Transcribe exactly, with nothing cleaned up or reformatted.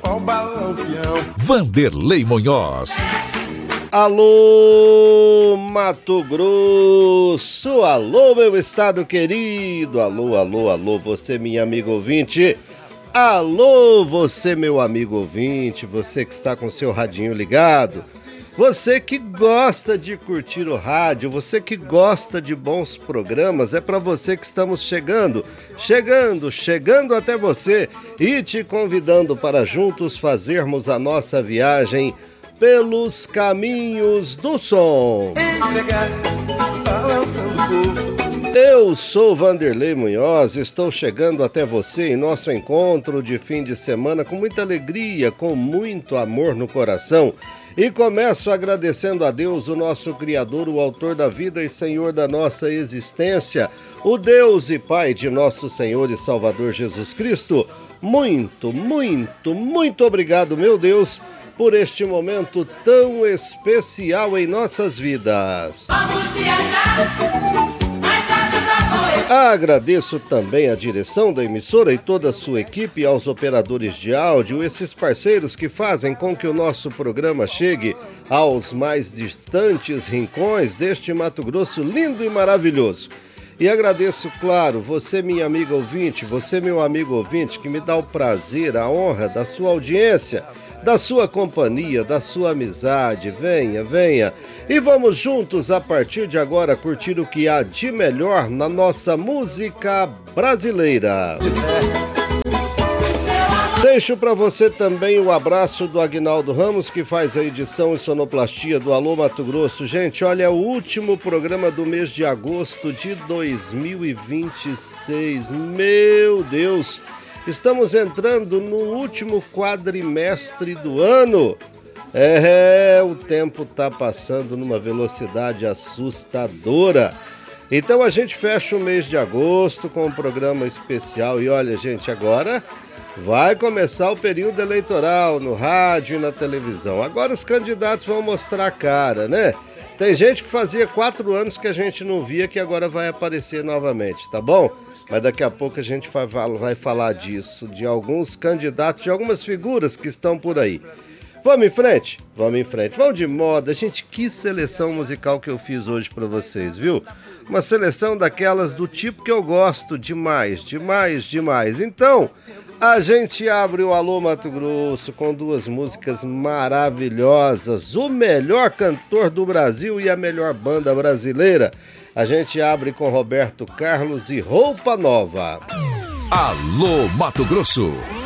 qual balão peão. Vanderlei Monhós. Alô, Mato Grosso, alô, meu estado querido, alô, alô, alô, você, minha amiga ouvinte, alô, você, meu amigo ouvinte, você que está com seu radinho ligado, você que gosta de curtir o rádio, você que gosta de bons programas, é para você que estamos chegando, chegando, chegando até você e te convidando para juntos fazermos a nossa viagem pelos caminhos do som. Eu sou Vanderlei Monhós, estou chegando até você em nosso encontro de fim de semana com muita alegria, com muito amor no coração. E começo agradecendo a Deus, o nosso Criador, o autor da vida e Senhor da nossa existência, o Deus e Pai de nosso Senhor e Salvador Jesus Cristo. Muito, muito, muito obrigado, meu Deus, por este momento tão especial em nossas vidas. Vamos viajar, mais asas da noite. Agradeço também a direção da emissora e toda a sua equipe, aos operadores de áudio, esses parceiros que fazem com que o nosso programa chegue aos mais distantes rincões deste Mato Grosso lindo e maravilhoso. E agradeço, claro, você, minha amiga ouvinte, você, meu amigo ouvinte, que me dá o prazer, a honra da sua audiência, da sua companhia, da sua amizade. Venha, venha. E vamos juntos, a partir de agora, curtir o que há de melhor na nossa música brasileira. Deixo para você também o abraço do Aguinaldo Ramos, que faz a edição e sonoplastia do Alô Mato Grosso. Gente, olha, é o último programa do mês de agosto de dois mil e vinte e seis. Meu Deus! Estamos entrando no último quadrimestre do ano. É, o tempo está passando numa velocidade assustadora. Então a gente fecha o mês de agosto com um programa especial. E olha, gente, agora vai começar o período eleitoral no rádio e na televisão. Agora os candidatos vão mostrar a cara, né? Tem gente que fazia quatro anos que a gente não via, que agora vai aparecer novamente, tá bom? Mas daqui a pouco a gente vai, vai falar disso, de alguns candidatos, de algumas figuras que estão por aí. Vamos em frente? Vamos em frente. Vamos de moda. Gente, que seleção musical que eu fiz hoje pra vocês, viu? Uma seleção daquelas do tipo que eu gosto demais, demais, demais. Então, a gente abre o Alô Mato Grosso com duas músicas maravilhosas. O melhor cantor do Brasil e a melhor banda brasileira. A gente abre com Roberto Carlos e Roupa Nova. Alô Mato Grosso.